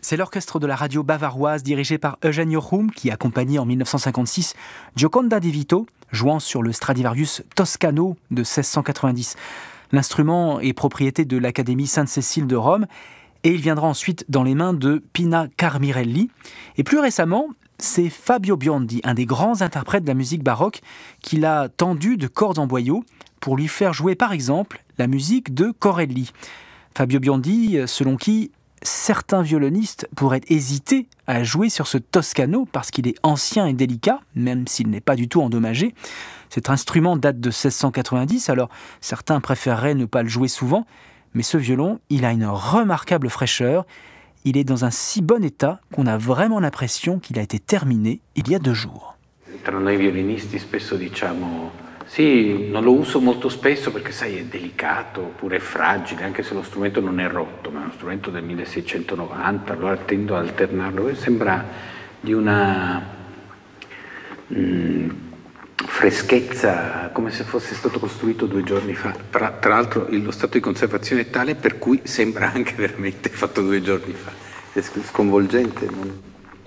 C'est l'orchestre de la radio bavaroise dirigé par Eugène Jochum qui accompagnait en 1956 Gioconda di Vito, jouant sur le Stradivarius Toscano de 1690. L'instrument est propriété de l'Académie Sainte-Cécile de Rome et il viendra ensuite dans les mains de Pina Carmirelli. Et plus récemment, c'est Fabio Biondi, un des grands interprètes de la musique baroque, qui l'a tendu de cordes en boyau pour lui faire jouer par exemple la musique de Corelli. Fabio Biondi, selon qui certains violonistes pourraient hésiter à jouer sur ce Toscano parce qu'il est ancien et délicat, même s'il n'est pas du tout endommagé. Cet instrument date de 1690, alors certains préféreraient ne pas le jouer souvent, mais ce violon, il a une remarquable fraîcheur. Il est dans un si bon état qu'on a vraiment l'impression qu'il a été terminé il y a 2 jours. Tra noi violinisti spesso diciamo sì, non lo uso molto spesso perché sai è delicato oppure è fragile, anche se lo strumento non è rotto, ma è uno strumento del 1690, allora tendo a alternarlo e sembra di una freschezza, come se fosse stato costruito 2 giorni fa. Tra l'altro lo stato di conservazione è tale per cui sembra anche veramente fatto 2 giorni fa, è sconvolgente.